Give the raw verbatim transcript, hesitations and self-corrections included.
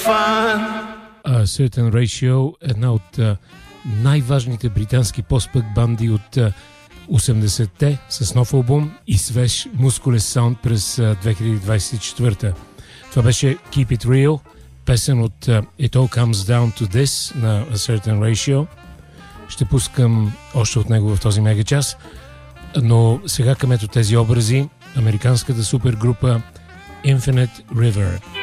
fun. A Certain Ratio, една от uh, най-важните британски постпък банди от uh, осемдесетте с нов албум и свеж мускулес саунд през uh, две хиляди двадесет и четвърта. Това беше Keep It Real, песен от uh, It All Comes Down to This на A Certain Ratio. Ще пускам още от него в този мегачас, но сега към ето тези образи, американската супергрупа Infinite River.